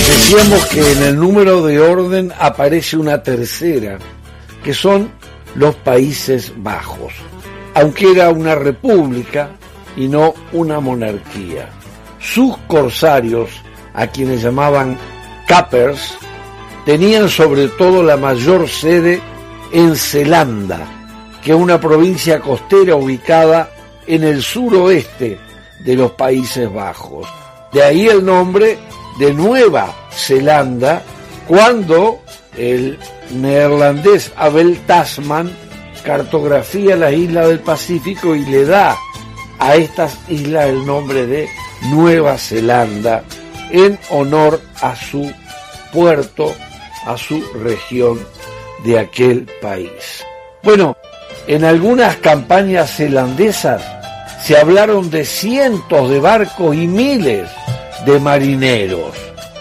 Decíamos que en el número de orden aparece una tercera, que son los Países Bajos, aunque era una república y no una monarquía. Sus corsarios, a quienes llamaban kappers, tenían sobre todo la mayor sede en Zelanda, que es una provincia costera ubicada en el suroeste de los Países Bajos. De ahí el nombre de Nueva Zelanda, cuando el neerlandés Abel Tasman cartografía las islas del Pacífico y le da a estas islas el nombre de Nueva Zelanda en honor a su puerto, a su región de aquel país. Bueno, en algunas campañas zelandesas se hablaron de cientos de barcos y miles de marineros.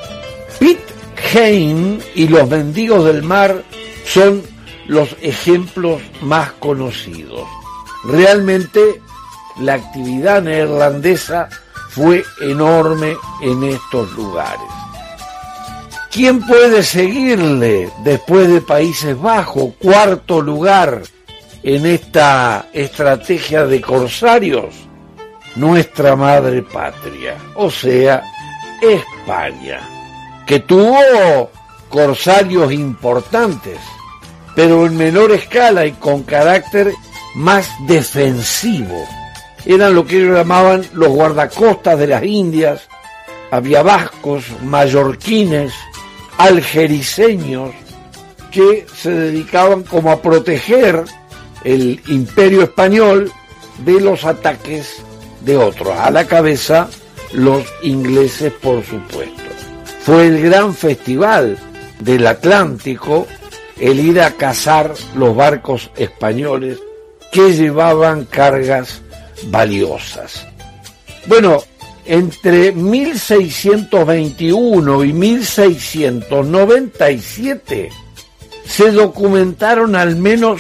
Pitcairn y los mendigos del mar son los ejemplos más conocidos. Realmente la actividad neerlandesa fue enorme en estos lugares. ¿Quién puede seguirle después de Países Bajos? Cuarto lugar en esta estrategia de corsarios, nuestra madre patria, o sea, España, que tuvo corsarios importantes, pero en menor escala y con carácter más defensivo. Eran lo que ellos llamaban los guardacostas de las Indias. Había vascos, mallorquines, algericeños, que se dedicaban como a proteger el imperio español de los ataques de otros, a la cabeza los ingleses, por supuesto. Fue el gran festival del Atlántico el ir a cazar los barcos españoles que llevaban cargas valiosas. Bueno, entre 1621 y 1697 se documentaron al menos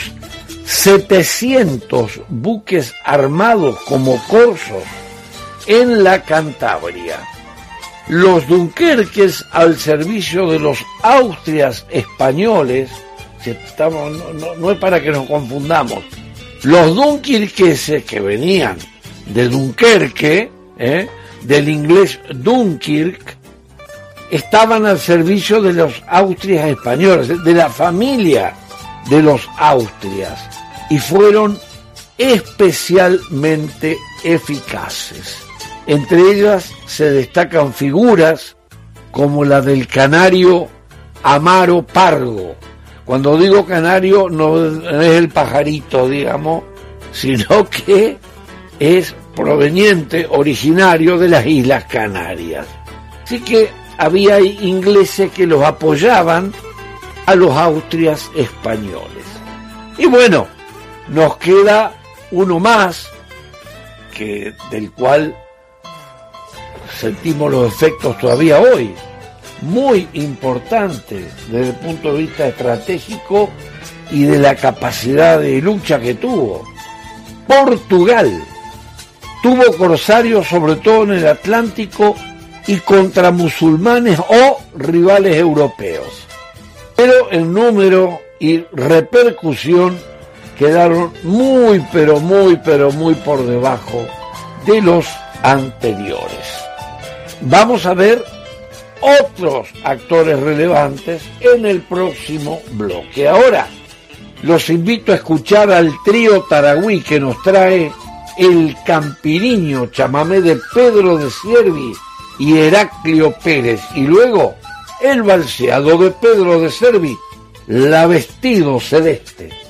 700 buques armados como corsos en la Cantabria. Los dunkerques al servicio de los austrias españoles, no es para que nos confundamos, los dunkerqueses que venían de Dunkerque, del inglés Dunkirk, estaban al servicio de los austrias españoles, de la familia de los austrias, y fueron especialmente eficaces. Entre ellas se destacan figuras como la del canario Amaro Pargo. Cuando digo canario no es el pajarito, digamos, sino que es proveniente, originario de las Islas Canarias. Así que había ingleses que los apoyaban a los austrias españoles. Y bueno, nos queda uno más, del cual sentimos los efectos todavía hoy, muy importante desde el punto de vista estratégico y de la capacidad de lucha que tuvo. Portugal tuvo corsarios sobre todo en el Atlántico y contra musulmanes o rivales europeos, pero el número y repercusión quedaron muy por debajo de los anteriores. Vamos a ver otros actores relevantes en el próximo bloque. Ahora los invito a escuchar al trío Taragüí, que nos trae el Campiriño, chamamé de Pedro de Siervi y Heraclio Pérez, y luego el balseado de Pedro de Siervi, La Vestido Celeste.